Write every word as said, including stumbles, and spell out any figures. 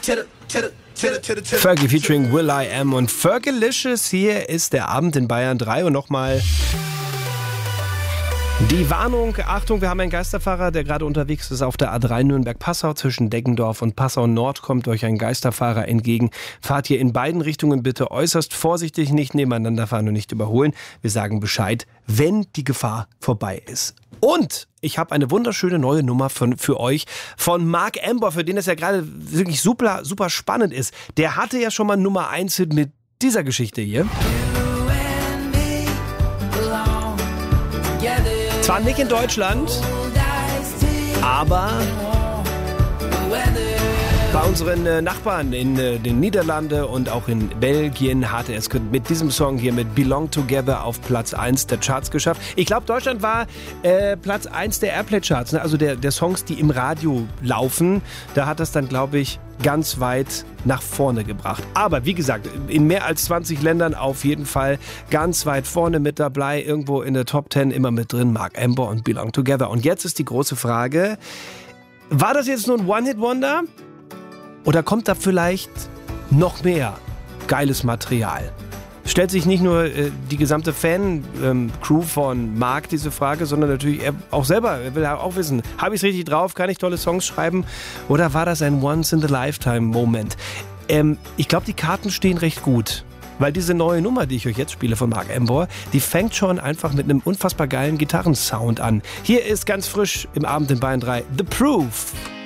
Fergie featuring Will I Am und Fergalicious. Hier ist der Abend in Bayern drei und nochmal die Warnung. Achtung, wir haben einen Geisterfahrer, der gerade unterwegs ist auf der A drei Nürnberg-Passau. Zwischen Deggendorf und Passau-Nord kommt euch ein Geisterfahrer entgegen. Fahrt hier in beiden Richtungen bitte äußerst vorsichtig, nicht nebeneinander fahren und nicht überholen. Wir sagen Bescheid, wenn die Gefahr vorbei ist. Und ich habe eine wunderschöne neue Nummer für, für euch von Mark Amber, für den es ja gerade wirklich super, super spannend ist. Der hatte ja schon mal Nummer eins Hit mit dieser Geschichte hier. Zwar nicht in Deutschland, aber bei unseren Nachbarn in den Niederlanden und auch in Belgien hatte es mit diesem Song hier mit Belong Together auf Platz eins der Charts geschafft. Ich glaube, Deutschland war äh, Platz eins der Airplay-Charts, ne? Also der, der Songs, die im Radio laufen. Da hat das dann, glaube ich, ganz weit nach vorne gebracht. Aber wie gesagt, in mehr als zwanzig Ländern auf jeden Fall ganz weit vorne mit dabei, irgendwo in der Top zehn immer mit drin, Mark Amber und Belong Together. Und jetzt ist die große Frage, war das jetzt nur ein One-Hit-Wonder? Oder kommt da vielleicht noch mehr geiles Material? Stellt sich nicht nur äh, die gesamte Fan-Crew ähm, von Mark diese Frage, sondern natürlich er auch selber. Er will auch wissen, habe ich es richtig drauf? Kann ich tolle Songs schreiben? Oder war das ein Once-in-a-Lifetime-Moment? Ähm, ich glaube, die Karten stehen recht gut. Weil diese neue Nummer, die ich euch jetzt spiele von Mark Amber, die fängt schon einfach mit einem unfassbar geilen Gitarrensound an. Hier ist ganz frisch im Abend in Bayern drei The Proof.